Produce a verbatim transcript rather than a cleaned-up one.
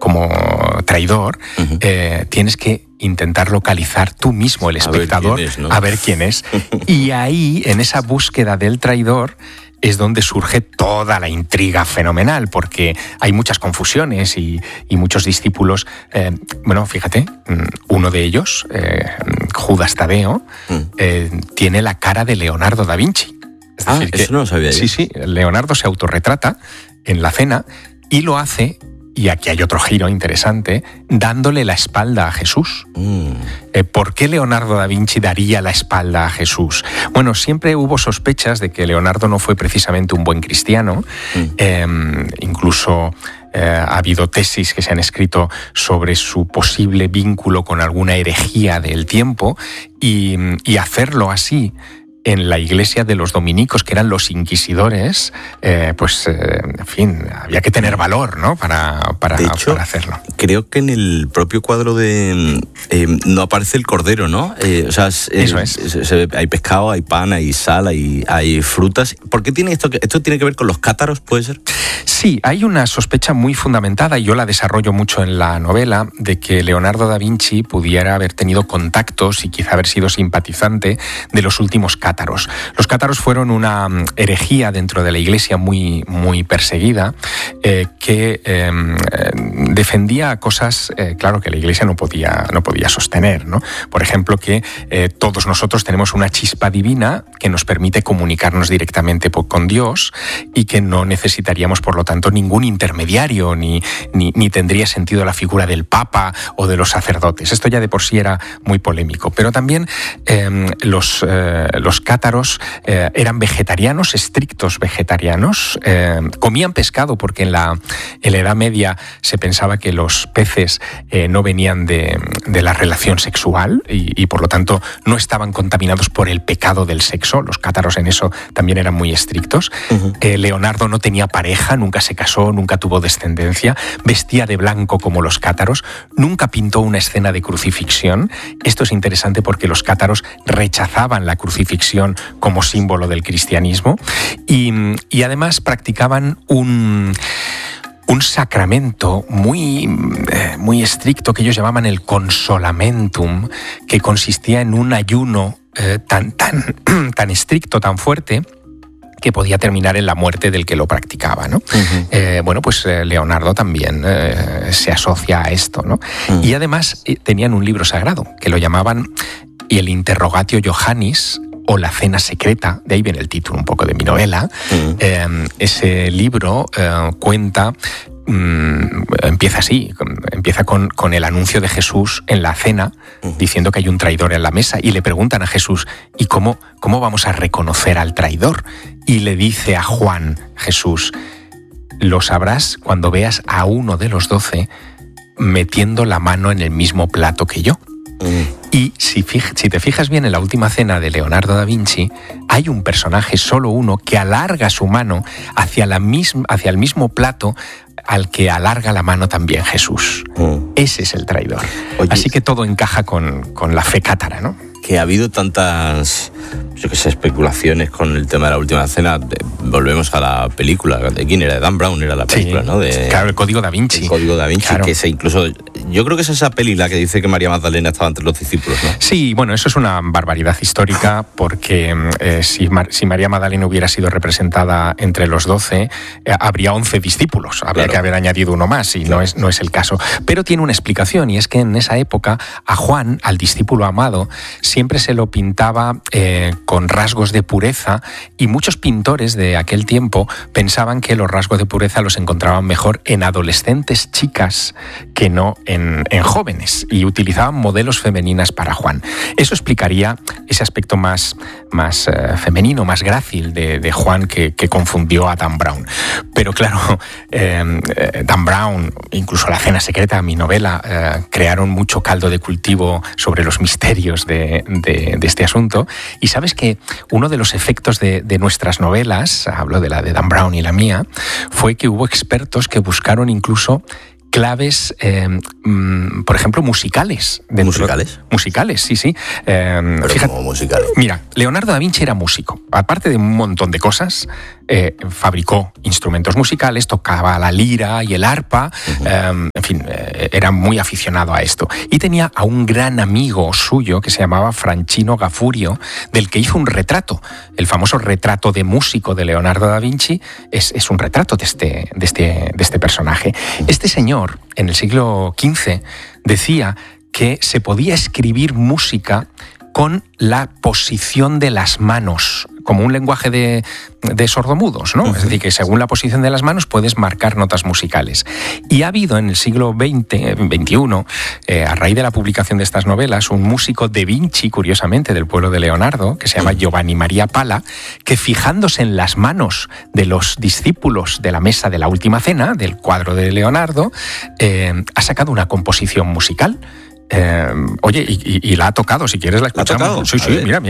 como traidor, uh-huh. eh, tienes que intentar localizar tú mismo, el espectador, a ver quién es, ¿no? A ver quién es. Y ahí, en esa búsqueda del traidor, es donde surge toda la intriga fenomenal, porque hay muchas confusiones y, y muchos discípulos. Eh, bueno, fíjate, uno de ellos, eh, Judas Tadeo, mm. eh, tiene la cara de Leonardo da Vinci. Es ah, decir, eso que, no lo sabía yo. Sí, sí, Leonardo se autorretrata en la cena y lo hace, y aquí hay otro giro interesante, dándole la espalda a Jesús. Mm. Eh, ¿Por qué Leonardo da Vinci daría la espalda a Jesús? Bueno, siempre hubo sospechas de que Leonardo no fue precisamente un buen cristiano. Mm. Eh, incluso eh, ha habido tesis que se han escrito sobre su posible vínculo con alguna herejía del tiempo, y, y hacerlo así en la iglesia de los dominicos, que eran los inquisidores, eh, pues, eh, en fin, había que tener valor, ¿no?, para, para, de hecho, para hacerlo. Creo que en el propio cuadro de... Eh, no aparece el cordero, ¿no? Eh, o sea, es, Eso es. Se, se, hay pescado, hay pan, hay sal, hay, hay frutas. ¿Por qué tiene esto? ¿Esto tiene que ver con los cátaros, puede ser? Sí, hay una sospecha muy fundamentada, y yo la desarrollo mucho en la novela, de que Leonardo da Vinci pudiera haber tenido contactos y quizá haber sido simpatizante de los últimos cátaros. Los cátaros fueron una herejía dentro de la Iglesia muy, muy perseguida, eh, que eh, defendía cosas, eh, claro, que la Iglesia no podía, no podía sostener, ¿no? Por ejemplo, que eh, todos nosotros tenemos una chispa divina que nos permite comunicarnos directamente con Dios, y que no necesitaríamos, por lo tanto, ningún intermediario, ni, ni, ni tendría sentido la figura del Papa o de los sacerdotes. Esto ya de por sí era muy polémico. Pero también eh, los, eh, los cátaros eh, eran vegetarianos, estrictos vegetarianos, eh, comían pescado porque en la, en la Edad Media se pensaba que los peces eh, no venían de, de la relación sexual, y, y por lo tanto no estaban contaminados por el pecado del sexo. Los cátaros en eso también eran muy estrictos. Uh-huh. eh, Leonardo no tenía pareja, nunca se casó, nunca tuvo descendencia, vestía de blanco como los cátaros, nunca pintó una escena de crucifixión. Esto es interesante porque los cátaros rechazaban la crucifixión como símbolo del cristianismo, y, y además practicaban un... un sacramento muy, eh, muy estricto que ellos llamaban el consolamentum, que consistía en un ayuno eh, tan, tan, tan estricto, tan fuerte, que podía terminar en la muerte del que lo practicaba, ¿no? Uh-huh. Eh, bueno, pues eh, Leonardo también eh, se asocia a esto, ¿no? Uh-huh. Y además eh, tenían un libro sagrado que lo llamaban el Interrogatio Johannis, o la cena secreta, de ahí viene el título un poco de mi novela. Uh-huh. Eh, ese libro eh, cuenta... empieza así, empieza con, con el anuncio de Jesús en la cena, uh-huh. diciendo que hay un traidor en la mesa, y le preguntan a Jesús, ¿y cómo, cómo vamos a reconocer al traidor? Y le dice a Juan, Jesús, lo sabrás cuando veas a uno de los doce metiendo la mano en el mismo plato que yo. Uh-huh. Y si, fij- si te fijas bien en la última cena de Leonardo da Vinci, hay un personaje, solo uno, que alarga su mano hacia, la misma, hacia el mismo plato al que alarga la mano también Jesús. Mm. Ese es el traidor. Oye, así que todo encaja con, con la fe cátara, ¿no? Que ha habido tantas, yo qué sé, especulaciones con el tema de la última cena. Volvemos a la película. ¿De quién era? De Dan Brown era la película, sí, ¿no? De, claro, el Código da Vinci. El Código da Vinci, claro. Que se incluso... Yo creo que es esa peli la que dice que María Magdalena estaba entre los discípulos, ¿no? Sí, bueno, eso es una barbaridad histórica, porque eh, si, Mar, si María Magdalena hubiera sido representada entre los doce, eh, habría once discípulos. Habría claro. que haber añadido uno más, y claro. no, es, no es el caso. Pero tiene una explicación, y es que en esa época a Juan, al discípulo amado, siempre se lo pintaba eh, con rasgos de pureza, y muchos pintores de aquel tiempo pensaban que los rasgos de pureza los encontraban mejor en adolescentes chicas que no en, en jóvenes, y utilizaban modelos femeninas para Juan. Eso explicaría ese aspecto más, más eh, femenino, más grácil de, de Juan, que, que confundió a Dan Brown. Pero claro, eh, Dan Brown, incluso La cena secreta, mi novela, eh, crearon mucho caldo de cultivo sobre los misterios de, de, de este asunto. Y sabes que uno de los efectos de, de nuestras novelas, hablo de la de Dan Brown y la mía, fue que hubo expertos que buscaron incluso claves, eh, mm, por ejemplo, musicales. ¿Musicales? Musicales, sí, sí. Eh, Pero fíjate, como musicales. Mira, Leonardo da Vinci era músico. Aparte de un montón de cosas, eh, fabricó instrumentos musicales, tocaba la lira y el arpa, uh-huh. eh, en fin, eh, era muy aficionado a esto. Y tenía a un gran amigo suyo que se llamaba Francino Gafurio, del que hizo un retrato. El famoso retrato de músico de Leonardo da Vinci es, es un retrato de este, de, este, de este personaje. Este señor, en el siglo quince, decía que se podía escribir música con la posición de las manos, como un lenguaje de, de sordomudos, ¿no? Uh-huh. Es decir, que según la posición de las manos puedes marcar notas musicales. Y ha habido en el siglo veinte, veintiuno, eh, a raíz de la publicación de estas novelas, un músico de Vinci, curiosamente, del pueblo de Leonardo, que se llama Giovanni Maria Pala, que fijándose en las manos de los discípulos de la mesa de la Última Cena, del cuadro de Leonardo, eh, ha sacado una composición musical. Eh, oye, y, y, y la ha tocado, si quieres la escuchamos. ¿La ha tocado? Sí, sí, mira, mira.